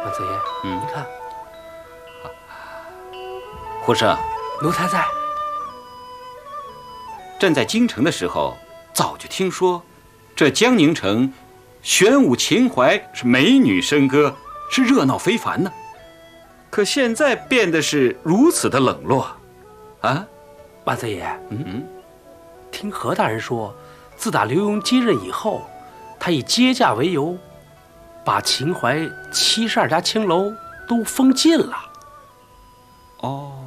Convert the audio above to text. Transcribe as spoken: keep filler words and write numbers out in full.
万岁爷，嗯，你看， 胡生， 奴才在。 朕在京城的时候，早就听说，这江宁城玄武秦淮是美女笙歌，是热闹非凡呢。可现在变得是如此的冷落，啊！ 万岁爷， 嗯嗯， 听何大人说，自打刘墉接任以后，他以接驾为由，把秦淮七十二家青楼都封禁了。 哦。